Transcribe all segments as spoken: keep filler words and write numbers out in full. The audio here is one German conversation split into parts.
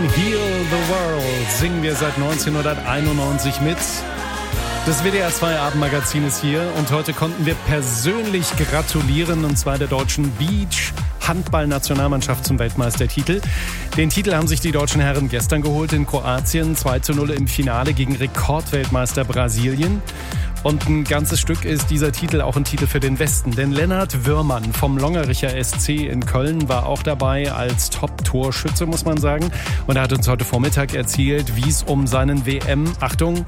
Heal the World singen wir seit neunzehnhunderteinundneunzig mit. Das W D R zwei Abendmagazin ist hier und heute konnten wir persönlich gratulieren, und zwar der deutschen Beach-Handball-Nationalmannschaft zum Weltmeistertitel. Den Titel haben sich die deutschen Herren gestern geholt in Kroatien, zwei zu null im Finale gegen Rekordweltmeister Brasilien. Und ein ganzes Stück ist dieser Titel auch ein Titel für den Westen. Denn Lennart Würmann vom Longericher S C in Köln war auch dabei als Top-Torschütze, muss man sagen. Und er hat uns heute Vormittag erzählt, wie es um seinen W M, Achtung,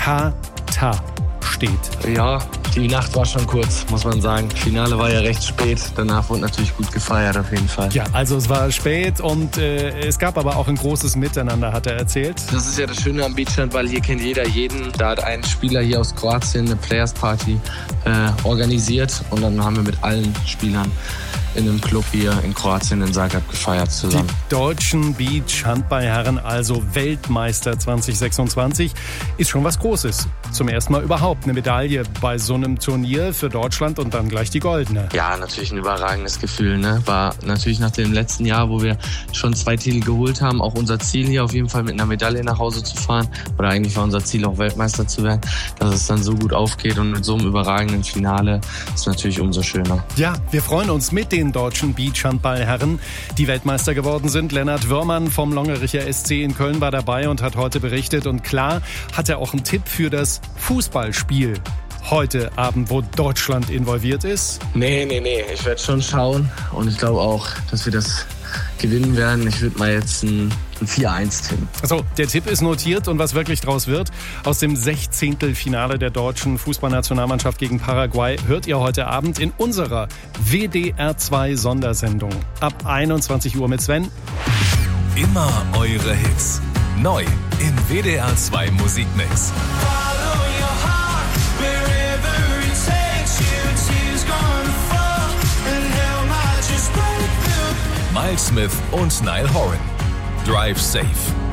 Katar steht. Ja, die Nacht war schon kurz, muss man sagen. Finale war ja recht spät. Danach wurde natürlich gut gefeiert, auf jeden Fall. Ja, also es war spät und äh, es gab aber auch ein großes Miteinander, hat er erzählt. Das ist ja das Schöne am Beachhandball. Hier kennt jeder jeden. Da hat ein Spieler hier aus Kroatien eine Players Party äh, organisiert. Und dann haben wir mit allen Spielern in einem Club hier in Kroatien in Zagreb gefeiert zusammen. Die deutschen Beach-Handballherren, also Weltmeister zwanzig sechsundzwanzig, ist schon was Großes. Zum ersten Mal überhaupt eine Medaille bei so einem Turnier für Deutschland und dann gleich die goldene. Ja, natürlich ein überragendes Gefühl, ne? War natürlich nach dem letzten Jahr, wo wir schon zwei Titel geholt haben, auch unser Ziel hier auf jeden Fall mit einer Medaille nach Hause zu fahren. Oder eigentlich war unser Ziel auch Weltmeister zu werden. Dass es dann so gut aufgeht und mit so einem überragenden Finale ist natürlich umso schöner. Ja, wir freuen uns mit den deutschen Beachhandballherren, die Weltmeister geworden sind. Lennart Würmann vom Longericher S C in Köln war dabei und hat heute berichtet. Und klar hat er auch einen Tipp für das Fußballspiel heute Abend, wo Deutschland involviert ist. Nee, nee, nee. Ich werde schon schauen. Und ich glaube auch, dass wir das gewinnen werden. Ich würde mal jetzt ein vier eins tippen. Also, der Tipp ist notiert, und was wirklich draus wird, aus dem Sechzehntelfinale der deutschen Fußballnationalmannschaft gegen Paraguay hört ihr heute Abend in unserer W D R zwei Sondersendung ab einundzwanzig Uhr mit Sven. Immer eure Hits. Neu im W D R zwei Musikmix. Miles Smith und Niall Horan. Drive Safe.